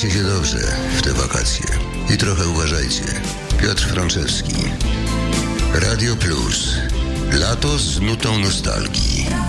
Bawcie się dobrze w te wakacje i trochę uważajcie. Piotr Franczewski. Radio Plus. Lato z nutą nostalgii.